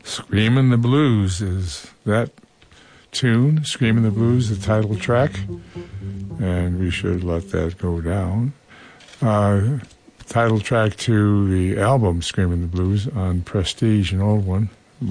Screamin' the Blues is that tune. Screamin' the Blues, the title track. And we should let that go down. Title track to the album Screamin' the Blues on Prestige, an old one.